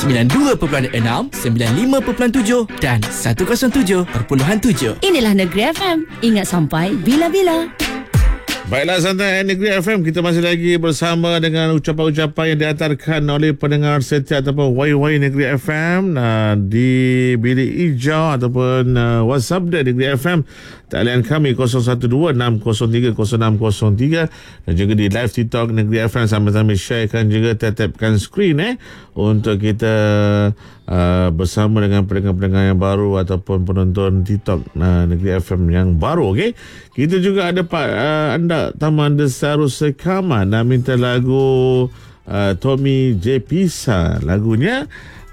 92.6, 95.7 dan 107.7. Inilah Negeri FM. Ingat sampai bila-bila. Baiklah, Santai Negeri FM, kita masih lagi bersama dengan ucapan-ucapan yang dihantarkan oleh pendengar setia ataupun YY Negeri FM di bilik hijau ataupun WhatsApp dia Negeri FM. Talian kami 0126030603 dan juga di live TikTok Negeri FM. Sama-sama sharekan juga, tetapkan skrin untuk kita bersama dengan pendengar-pendengar yang baru ataupun penonton TikTok Negeri FM yang baru. Okey, kita juga ada anda Taman Desaru Sekaman nak minta lagu Tommy J. Pisa. Lagunya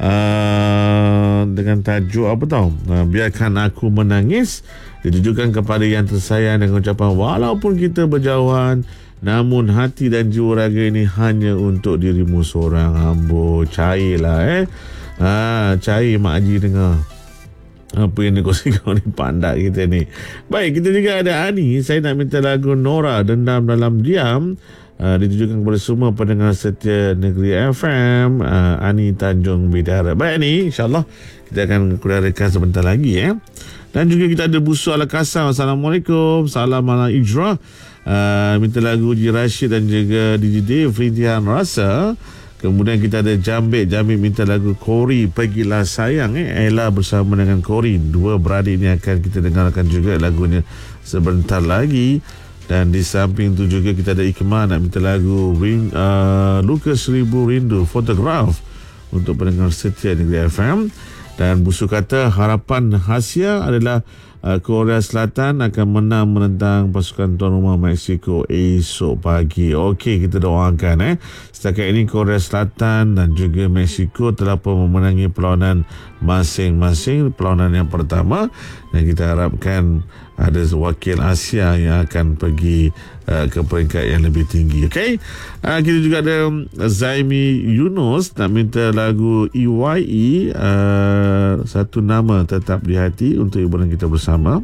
dengan tajuk apa tahu, Biarkan Aku Menangis, ditujukan kepada yang tersayang dengan ucapan walaupun kita berjauhan, namun hati dan jiwa raga ini hanya untuk dirimu seorang. Ambo, cairlah cair Mak Haji dengar apa yang dikongsikan oleh pandak kita ni. Baik, kita juga ada Ani. Saya nak minta lagu Nora, Dendam Dalam Diam, ditujukan kepada semua pendengar setia Negeri FM. Ani Tanjung Bidara. Baik Ani, insyaAllah kita akan kurangkan sebentar lagi Dan juga kita ada Busu Ala Kasam. Assalamualaikum. Salam ala Ijrah. Minta lagu Ji Rashid dan juga DJ Dave, Rintihan Rasa. Kemudian kita ada Jambik minta lagu Kori, Pergilah Sayang. Ella bersama dengan Kori, dua beradik ini akan kita dengarkan juga lagunya sebentar lagi. Dan di samping itu juga kita ada Ikmal nak minta lagu Luka Seribu Rindu, Fotograf, untuk pendengar setia Negeri FM. Dan Busu kata harapan Hasia adalah Korea Selatan akan menang menentang pasukan tuan rumah Mexico esok pagi. Okey, kita doakan Setakat ini Korea Selatan dan juga Mexico telah pun memenangi perlawanan masing-masing. Perlawanan yang pertama, dan kita harapkan ada wakil Asia yang akan pergi ke peringkat yang lebih tinggi. Okey, kita juga ada Zaimi Yunus nak minta lagu EYE, Satu Nama Tetap di Hati, untuk hiburan kita bersama.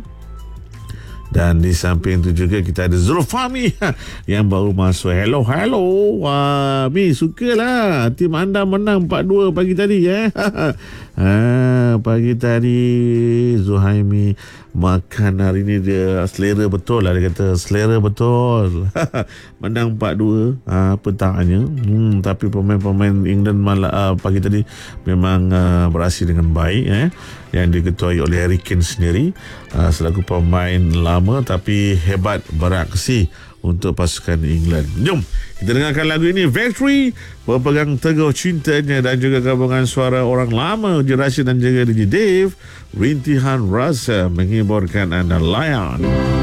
Dan di samping itu juga kita ada Zulfami yang baru masuk. Hello. Wah, Mi, sukalah tim anda menang 4-2 pagi tadi pagi tadi Zuhaimi makan hari ni dia selera betul lah. Dia kata selera betul. Menang 4-2 petangnya. Tapi pemain-pemain England pagi tadi memang berhasil dengan baik yang diketuai oleh Harry Kane sendiri selaku pemain lama tapi hebat beraksi untuk pasukan England. Jom kita dengarkan lagu ini, Victory, berpegang teguh cintanya, dan juga gabungan suara orang lama Ji Rashid dan juga DJ Dave, Rintihan Rasa, menghiburkan anda. Lion.